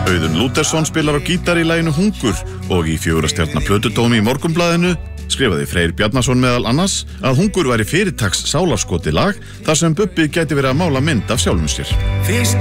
Auðun Lúthersson spilar á gítar í laginu Hungur og í 4 stjarna plötudómi í Morgunblaðinu skrifaði Freyr Bjarnason meðal annars að Hungur væri fyrirtaks sálarskoti lag þar sem Bubbi gæti verið að mála mynd af sjálfum sér.